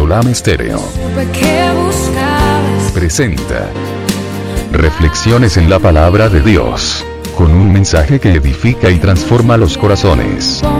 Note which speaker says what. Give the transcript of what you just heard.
Speaker 1: Solam Estéreo presenta Reflexiones en la Palabra de Dios, con un mensaje que edifica y transforma los corazones.